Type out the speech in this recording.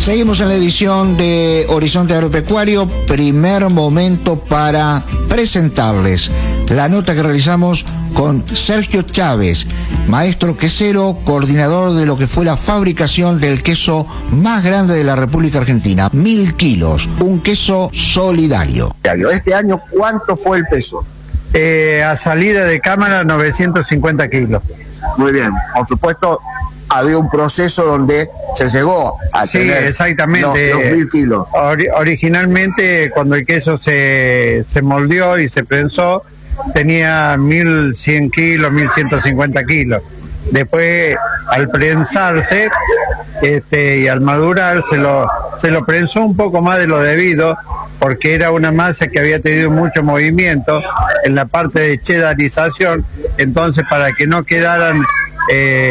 Seguimos en la edición de Horizonte Agropecuario, primer momento para presentarles la nota que realizamos con Sergio Chávez, maestro quesero, coordinador de lo que fue la fabricación del queso más grande de la República Argentina, 1000 kilos, un queso solidario. Este año, ¿cuánto fue el peso? A salida de cámara, 950 kilos. Muy bien, por supuesto, había un proceso donde se llegó a tener exactamente. Los 1000 kilos. Originalmente, cuando el queso se moldeó y se prensó, tenía 1100 kilos, 1150 kilos. Después, al prensarse y al madurar, se lo prensó un poco más de lo debido, porque era una masa que había tenido mucho movimiento en la parte de cheddarización. Entonces, para que no quedaran